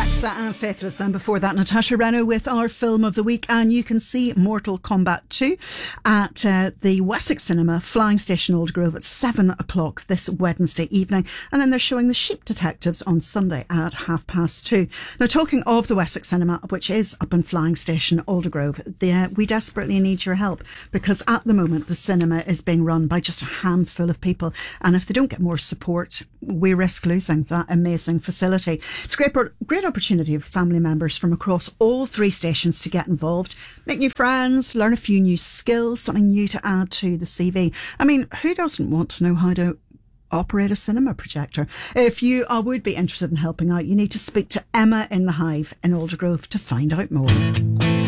Rexa and Faithless, and before that Natasha Reno with our film of the week. And you can see Mortal Kombat 2 at the Wessex Cinema, Flying Station Aldergrove at 7 o'clock this Wednesday evening, and then they're showing The Sheep Detectives on Sunday at 2:30. Now, talking of the Wessex Cinema, which is up in Flying Station Aldergrove, we desperately need your help, because at the moment the cinema is being run by just a handful of people, and if they don't get more support, we risk losing that amazing facility. It's a great opportunity for family members from across all three stations to get involved, make new friends, learn a few new skills, something new to add to the CV. I mean, who doesn't want to know how to operate a cinema projector? If you would be interested in helping out, you need to speak to Emma in the Hive in Aldergrove to find out more.